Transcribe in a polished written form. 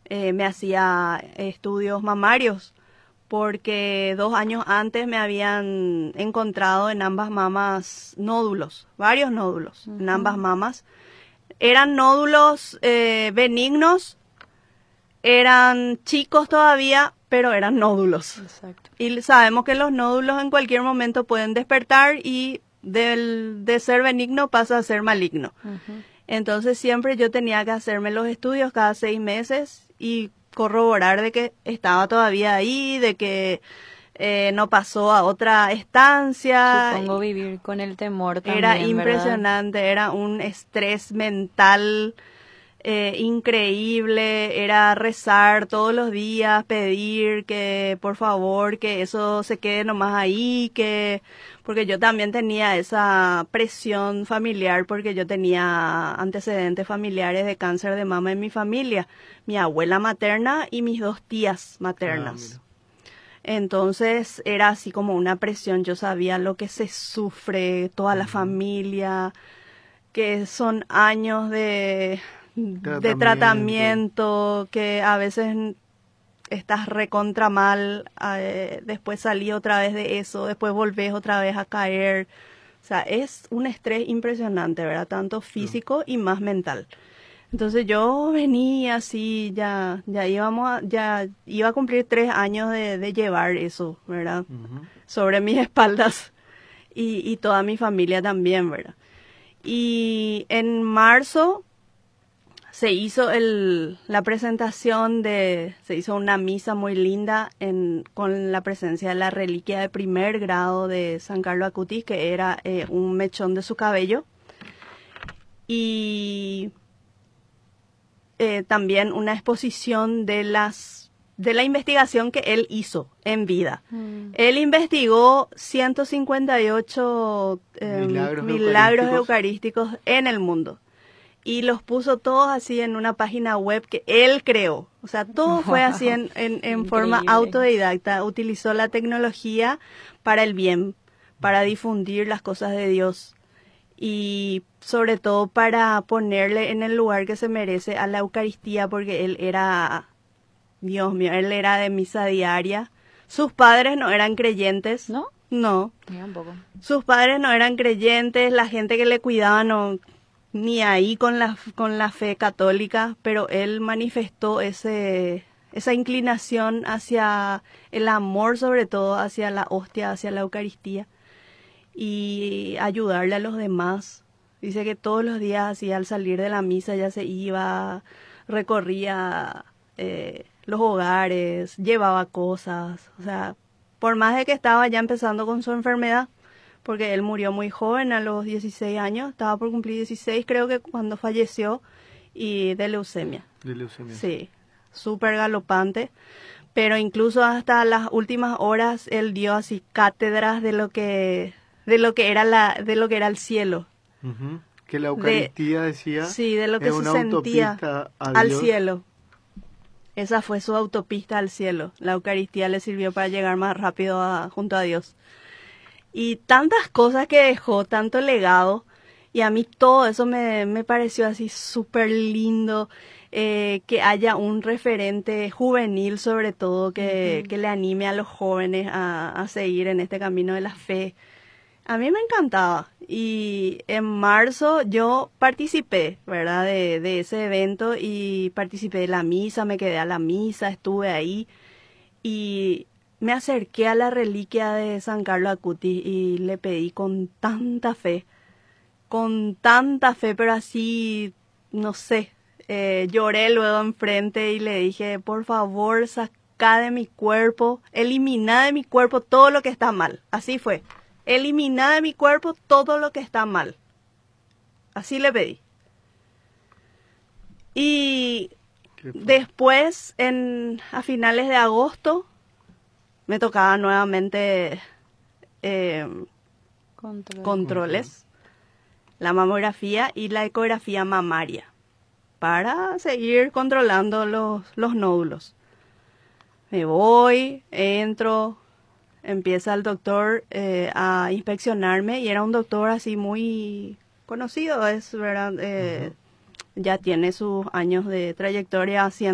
me hacía estudios mamarios, porque 2 años antes me habían encontrado en ambas mamas nódulos, varios nódulos en ambas mamas. Eran nódulos benignos, eran chicos todavía, pero eran nódulos. Exacto. Y sabemos que los nódulos en cualquier momento pueden despertar y de ser benigno pasa a ser maligno. Entonces siempre yo tenía que hacerme los estudios cada 6 meses y corroborar de que estaba todavía ahí, de que no pasó a otra estancia. Supongo vivir con el temor también, Era impresionante, ¿verdad? era un estrés mental increíble, era rezar todos los días, pedir que por favor que eso se quede nomás ahí, porque yo también tenía esa presión familiar, porque yo tenía antecedentes familiares de cáncer de mama en mi familia, mi abuela materna y mis 2 tías maternas. Entonces era así como una presión, yo sabía lo que se sufre, toda la familia, que son años de tratamiento, que a veces estás recontra mal, después salí otra vez de eso, después volvés otra vez a caer. O sea, es un estrés impresionante, ¿verdad? Tanto físico y más mental. Entonces yo venía así, ya iba a cumplir 3 años de llevar eso, ¿verdad? Sobre mis espaldas y toda mi familia también, ¿verdad? Y en marzo se hizo la presentación se hizo una misa muy linda con la presencia de la reliquia de primer grado de San Carlos Acutis, que era un mechón de su cabello. Y también una exposición de la investigación que él hizo en vida. Él investigó 158 milagros eucarísticos en el mundo. Y los puso todos así en una página web que él creó. O sea, todo fue así en forma autodidacta. Utilizó la tecnología para el bien, para difundir las cosas de Dios. Y sobre todo para ponerle en el lugar que se merece a la Eucaristía, porque él era, Dios mío, él era de misa diaria. Sus padres no eran creyentes. ¿No? No. Ni tampoco. Sus padres no eran creyentes, la gente que le cuidaba no... ni ahí con la fe católica, pero él manifestó esa inclinación hacia el amor, sobre todo hacia la hostia, hacia la Eucaristía, y ayudarle a los demás. Dice que todos los días, así al salir de la misa, ya se iba, recorría los hogares, llevaba cosas. O sea, por más de que estaba ya empezando con su enfermedad, porque él murió muy joven, a los 16 años, estaba por cumplir 16, creo que cuando falleció, y de leucemia. De leucemia. Sí, súper galopante, pero incluso hasta las últimas horas él dio así cátedras de lo que era el cielo. Que la Eucaristía decía. Sí, de lo que es se una sentía autopista al cielo. Esa fue su autopista al cielo. La Eucaristía le sirvió para llegar más rápido junto a Dios. Y tantas cosas que dejó, tanto legado, y a mí todo eso me pareció así súper lindo, que haya un referente juvenil sobre todo, que le anime a los jóvenes a seguir en este camino de la fe. A mí me encantaba, y en marzo yo participé, ¿verdad?, de ese evento, y participé de la misa, me quedé a la misa, estuve ahí, y me acerqué a la reliquia de San Carlos Acutis y le pedí con tanta fe, pero así, no sé, lloré luego enfrente y le dije, por favor, saca de mi cuerpo, elimina de mi cuerpo todo lo que está mal. Así fue, elimina de mi cuerpo todo lo que está mal. Así le pedí. Y después, a finales de agosto, me tocaba nuevamente controles, la mamografía y la ecografía mamaria, para seguir controlando los nódulos. Me voy, entro, empieza el doctor a inspeccionarme, y era un doctor así muy conocido, es verdad, ya tiene sus años de trayectoria haciendo